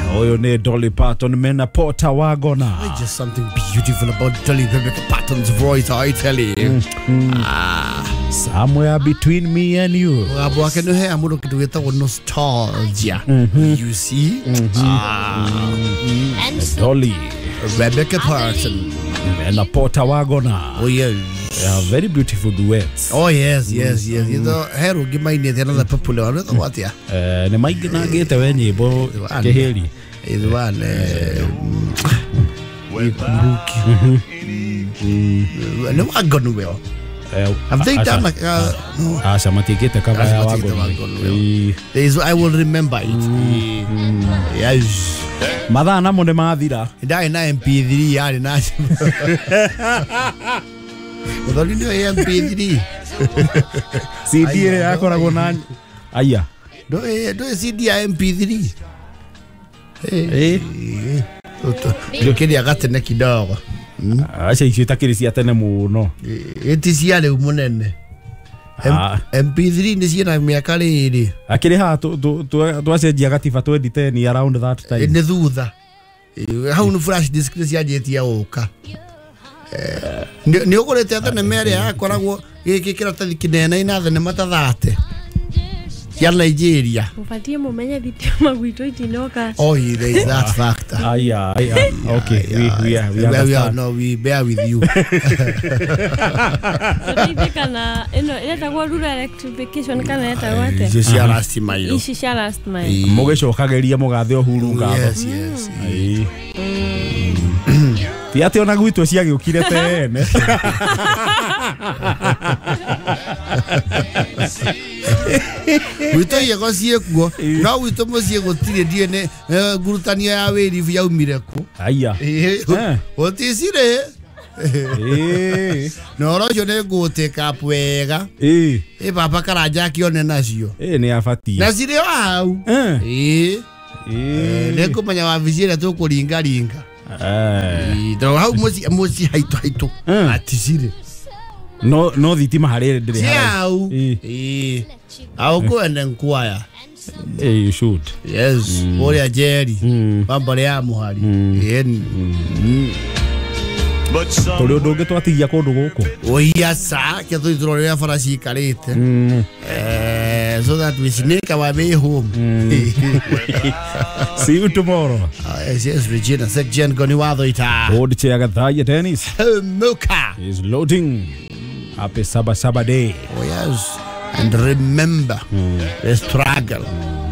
Oyo ne Dolly Parton mena pota wagona. Just something beautiful about Dolly Rebecca Parton's voice, I tell you. Somewhere between me and you. Abo akeno he amuro kitu geta nostalgia. You see? Dolly Rebecca Parton mena pota wagona. Oh yes. Yeah, very beautiful duets. Oh yes. You know, hero gimaini the another popular one. What ya? Ne maigina gete we nyimbo keheri. Is one no wagon well. Have they done like no? Asha matikete kama ya wagona. Is I will remember it. Yes. Madha namo ne mathira. Dai na MP3 yari na. Udhoni ndio MP3. CD yako na gona. Aya. Do CD ya MP3. Kile agatene kidogo. Acha itakiri cia tene muno. Eti cia le munene. MP3 ni cia miaka riri. Akiri ha twacenjia gatiba 2010 around that time. Ni thutha. Hau no flash disk cia jetia uka. Ni ugurete atene mere akoragwo gikikira tathi kinene ina thene matathate. Ya Nigeria. Ufatie mumenye thitima gwitũ itinoka. Oh, there is that factor. Aya. Okay, we bear with you. Kana eno kwa rural electrification kana gwate. Ici last mile. Ici last mile. Mugicokageria mugathe ohuru ngatho. Yes. Tiate ona gwitũ ciagĩũkire tene. Wito yego ciekuo no wito mucie gutire diene ngurutania ya wĩri yaumire ku. Aya. Otisire. No rojo ne gote kapwega. Papa karanja kione nacio. Ni afati. Na cire wau. Ne kumanya wa vizira to kuringa. Ndo hau muci haito. Atisire. No thitima harĩ ndĩrĩ harĩ. I'll go and inquire. You should. Yes. Oria Jerry. Bambare ya muhari. Tũrĩ ũndũ ũngĩ twatigia kũndũ gũkũ. Oiasa ke tu itũrorera faraci ikarĩte. So that we sneak our way home. See you tomorrow. Yes, Regina. Section goni watho ita. Old Chiagathaya Dennis. Moka is loading. Happy Sabbath day. Oh yes. And remember the struggle.